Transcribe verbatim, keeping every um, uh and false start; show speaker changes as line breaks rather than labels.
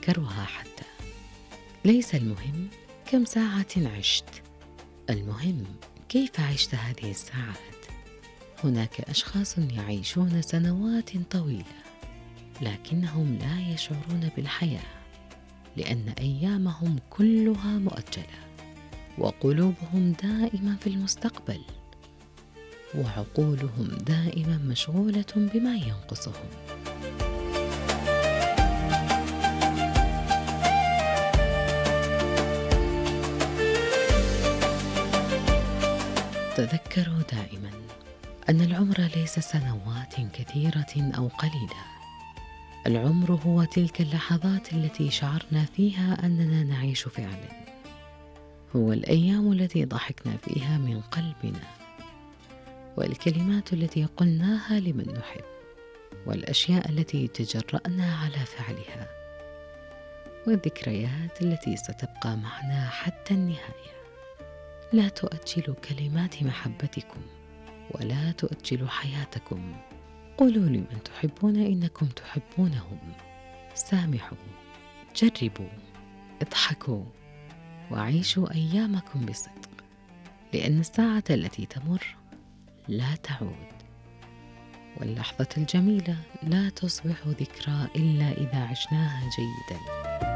تتذكرها حتى. ليس المهم كم ساعة عشت، المهم كيف عشت هذه الساعات. هناك أشخاص يعيشون سنوات طويلة لكنهم لا يشعرون بالحياة، لأن أيامهم كلها مؤجلة وقلوبهم دائما في المستقبل، وعقولهم دائما مشغولة بما ينقصهم. تذكروا دائما أن العمر ليس سنوات كثيرة أو قليلة، العمر هو تلك اللحظات التي شعرنا فيها أننا نعيش فعلا، هو الأيام التي ضحكنا فيها من قلبنا، والكلمات التي قلناها لمن نحب، والأشياء التي تجرأنا على فعلها، والذكريات التي ستبقى معنا حتى النهاية. لا تؤجلوا كلمات محبتكم ولا تؤجلوا حياتكم. قولوا لمن تحبون إنكم تحبونهم، سامحوا، جربوا، اضحكوا، وعيشوا أيامكم بصدق، لأن الساعة التي تمر لا تعود، واللحظة الجميلة لا تصبح ذكرى إلا إذا عشناها جيداً.